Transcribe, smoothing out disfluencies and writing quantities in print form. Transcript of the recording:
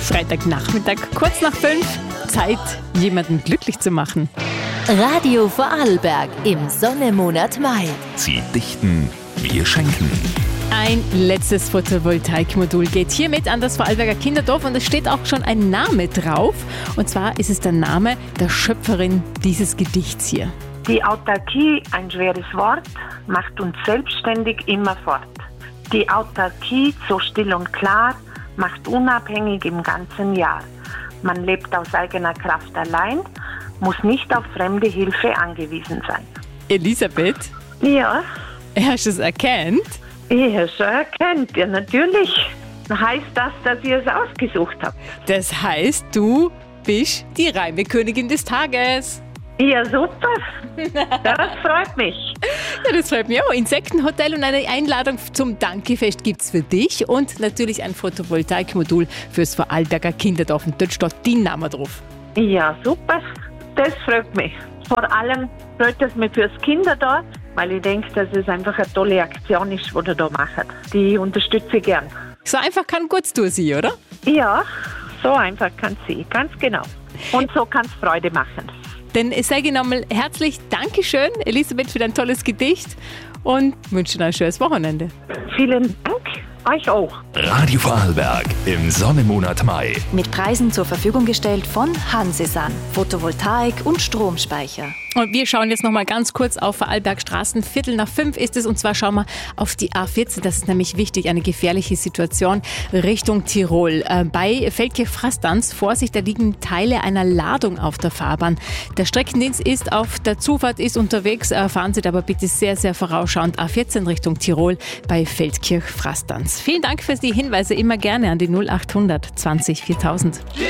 Freitagnachmittag, kurz nach 5. Zeit, jemanden glücklich zu machen. Radio Vorarlberg im Sonnemonat Mai. Sie dichten, wir schenken. Ein letztes Photovoltaikmodul geht hiermit an das Vorarlberger Kinderdorf und es steht auch schon ein Name drauf. Und zwar ist es der Name der Schöpferin dieses Gedichts hier. Die Autarkie, ein schweres Wort, macht uns selbstständig immerfort. Die Autarkie, so still und klar, macht unabhängig im ganzen Jahr. Man lebt aus eigener Kraft allein, muss nicht auf fremde Hilfe angewiesen sein. Elisabeth, Ja, hast du es erkannt? ich habe schon erkannt, ja natürlich. Heißt das, dass ihr es ausgesucht habt? Das heißt, du bist die Reimekönigin des Tages. Ja, super. Das freut mich. Ja, das freut mich auch. Insektenhotel und eine Einladung zum Dankefest gibt's für dich und natürlich ein Photovoltaikmodul fürs Vorarlberger Kinderdorf. Und dort steht dein Name drauf. Ja, super. Das freut mich. Vor allem freut es mich fürs Kinderdorf, weil ich denke, dass es einfach eine tolle Aktion ist, die ihr da macht. Die unterstütze ich gern. So einfach kann gut tun sein, oder? Ja, so einfach kann es sein, ganz genau. Und so kann es Freude machen. Dann sage ich nochmal herzlich Dankeschön, Elisabeth, für dein tolles Gedicht und wünsche dir ein schönes Wochenende. Vielen Dank, euch auch. Radio Vorarlberg im Sonnemonat Mai. Mit Preisen zur Verfügung gestellt von Hansesan. Photovoltaik und Stromspeicher. Und wir schauen jetzt nochmal ganz kurz auf Vorarlbergstraßen. 4:45 ist es und zwar schauen wir auf die A14. Das ist nämlich wichtig, eine gefährliche Situation Richtung Tirol. Bei Feldkirch-Frastanz, Vorsicht, da liegen Teile einer Ladung auf der Fahrbahn. Der Streckendienst ist auf der Zufahrt, ist unterwegs. Fahren Sie aber bitte sehr, sehr vorausschauend A14 Richtung Tirol bei Feldkirch-Frastanz. Vielen Dank für die Hinweise, immer gerne an die 0800 20 4000.